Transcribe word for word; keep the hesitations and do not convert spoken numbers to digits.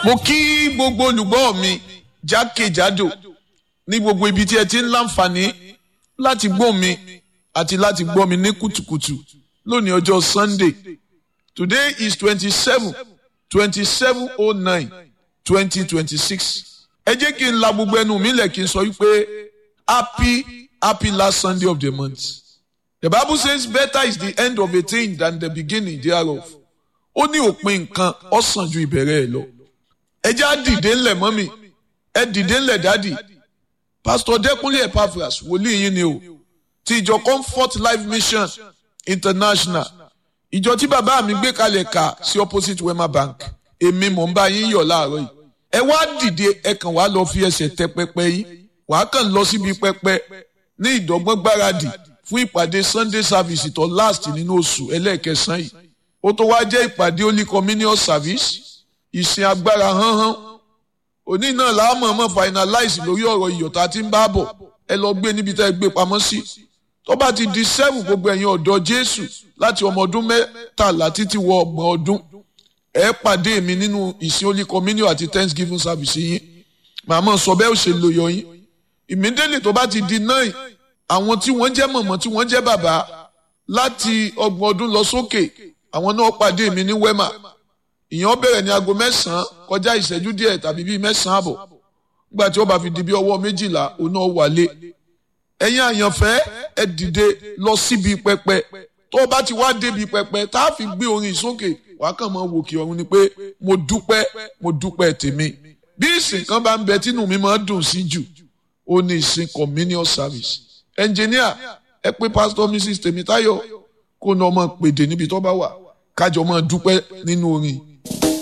mo kí gbogbo olùgbọ́ mi jákèjádò ní gbogbo ibi tí ẹ ti ń láǹfààní láti gbọ́ mi àti láti gbọ́ mi ní kùtùkùtù lónìí ọjọ́ Sunday. Today is twenty-seven twenty-seven oh nine twenty twenty-six. Ẹ jẹ́ kí n la gbogbo ẹnu mi lẹ̀ kí n sọ wípé happy happy last Sunday of the month. The Bible says better is the end of a thing than the beginning thereof. Ó ní òpin nǹkan ó sàn ju ìbẹ̀rẹ̀ ẹ̀ lọ. Ẹ jẹ́ á dìde ńlẹ̀ mọ́mì, ẹ dìde ńlẹ̀ dádì. Pastor Dẹ́kunlé Epaphras wòlíì yín ni o. Ti ìjọ Comfort Life Mission International. Ìjọ tí bàbá mi gbé kalẹ̀ kà sí opposite Wema Bank. Èmi mò ń bá yín yọ̀ láàárọ̀ yìí. Ẹ wá dìde ẹ kàn wá lọ fi ẹsẹ̀ tẹ pẹpẹ yín. Wàá kàn lọ síbi pẹpẹ ní ìdọ́gbọ́n gbáradì fún ìpàdé Sunday service tó last nínú oṣù ẹlẹ́ẹ̀kẹsàn yìí. Ó tó wá jẹ́ ìpàdé Holy Communion service. Ìsìn agbára hánhán. Òní náà la mọ̀ọ́mọ̀ finalize lórí ọ̀rọ̀ iyọ̀ tá a ti ń bá bọ̀. Ẹ lọ gbé níbi tá ẹ gbé pamọ́ sí. Tó bá ti di seven gbogbo ẹ̀yin ọ̀dọ́ Jésù láti ọmọ ọdún mẹ́tàlá títí wọ ọgbọ̀n ọdún. Ẹ pàdé mi nínú ìsìn Holy Communion àti Thanksgiving service yín. Màmá sọ bẹ́ẹ̀ ó ṣe lò yọ yín. Immediately tó bá ti di nine, àwọn tí wọ́n jẹ́ mọ̀mọ́ tí wọ́n jẹ́ bàbá láti ọgbọ̀n ọdún lọ sókè, àwọn náà pàdé mi ní Wema. Ìyẹn bẹ̀rẹ̀ ní aago mẹ́sàn-án kọjá ìṣẹ́jú díẹ̀ tàbí bíi mẹ́sàn-án àbọ̀. Nígbà tí ó bá fi di bí ọwọ́ méjìlá, òun náà wálé. Ẹ̀yin àyànfẹ́ ẹ dìde lọ síbi pẹpẹ. Tó bá ti wá débi pẹpẹ, tá a fi gbé orin sókè, wàá kàn máa wòkè ọ̀run ni pé mo dúpẹ́, mo dúpẹ́ tèmi. Bí ìsìn kan bá ń bẹ tínú mi máa dùn sí jù, ó ní ìsìn communion service. Engineer, ẹ pé Pastor Missus Tèmítáyọ̀ kó náà máa pèdè níbi tó bá wà. Kájọ máa dúpẹ́ nínú orin.